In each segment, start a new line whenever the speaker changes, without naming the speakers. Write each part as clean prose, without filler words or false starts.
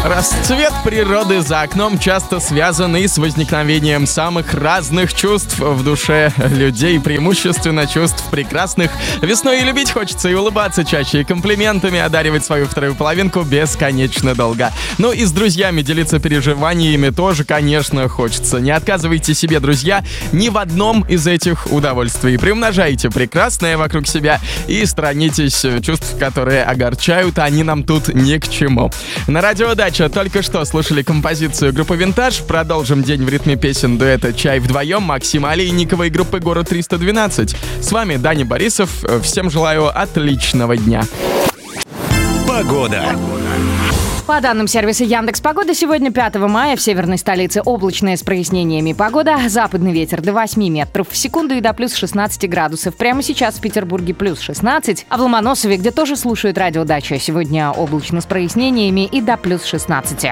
Расцвет природы за окном часто связан и с возникновением самых разных чувств в душе людей, преимущественно чувств прекрасных. Весной и любить хочется, и улыбаться чаще, и комплиментами одаривать свою вторую половинку бесконечно долго. Ну и с друзьями делиться переживаниями тоже, конечно, хочется. Не отказывайте себе, друзья, ни в одном из этих удовольствий. Приумножайте прекрасное вокруг себя и сторонитесь чувств, которые огорчают, а они нам тут ни к чему. На радио «Дача» только что слушали композицию группы «Винтаж». Продолжим день в ритме песен дуэта «Чай вдвоем», Максима Олейникова и группы «Город 312». С вами Даня Борисов. Всем желаю отличного дня.
Погода.
По данным сервиса Яндекс.Погода, сегодня 5 мая в северной столице облачная с прояснениями погода. Западный ветер до 8 метров в секунду и до плюс 16 градусов. Прямо сейчас в Петербурге плюс 16, а в Ломоносове, где тоже слушают радио «Дача», сегодня облачно с прояснениями и до плюс 16.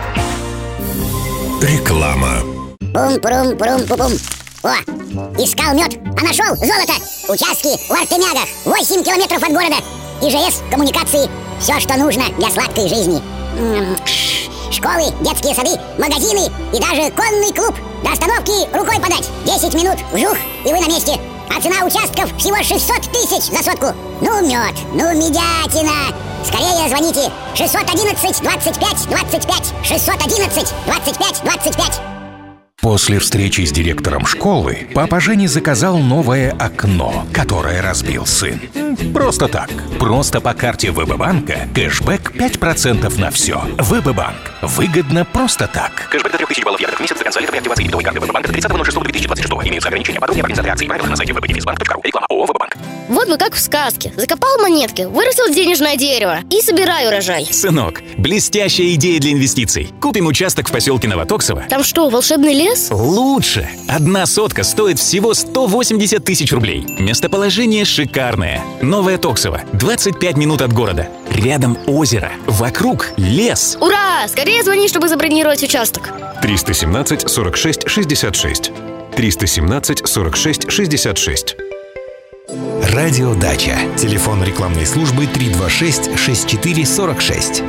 Реклама.
Пум-пум-пум-пум-пум. О, искал мед, а нашел золото. Участки в Артемягах, 8 километров от города. ИЖС, коммуникации, все, что нужно для сладкой жизни. Школы, детские сады, магазины и даже конный клуб. До остановки рукой подать. 10 минут, вжух, и вы на месте. А цена участков всего 600 тысяч за сотку. Ну, мед, ну, медятина. Скорее звоните. 611 25 25. 611 25 25.
После встречи с директором школы папа Жени заказал новое окно, которое разбил сын. Просто так. Просто по карте ВБ-банка кэшбэк 5% на все. ВБ-банк. Выгодно просто так.
Кэшбэк до 3000 баллов евро в месяц до конца лета при активации дебетовой карты ВБ-банка до 30.06.2026. Имеются ограничения. Подробнее по организации и правила на сайте www.defisbank.ru. Реклама ООО «ВБ-банк».
Вот мы как в сказке. Закопал монетки, вырастил денежное дерево и собираю урожай.
Сынок, блестящая идея для инвестиций. Купим участок в поселке Новотоксово.
Там что, волшебный лес?
Лучше. 1 сотка стоит всего 180 тысяч рублей. Местоположение шикарное. Новое Токсово. 25 минут от города. Рядом озеро. Вокруг лес.
Ура! Скорее звони, чтобы забронировать участок.
317 46 66. 317 46 66.
Радио «Дача». Телефон рекламной службы 326-6446.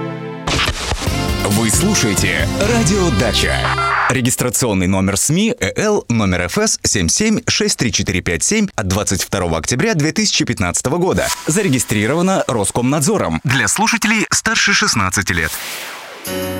Вы слушаете «Радио Дача». Регистрационный номер СМИ ЭЛ номер ФС 77-63457 от 22 октября 2015 года. Зарегистрировано Роскомнадзором. Для слушателей старше 16 лет.